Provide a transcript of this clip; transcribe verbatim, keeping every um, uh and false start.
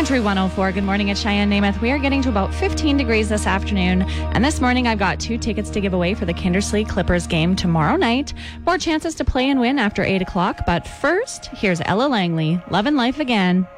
Country one oh four, good morning at Cheyenne Namath. We are getting to about fifteen degrees this afternoon. And this morning I've got two tickets to give away for the Kindersley Clippers game tomorrow night. More chances to play and win after eight o'clock. But first, here's Ella Langley, Love and Life Again.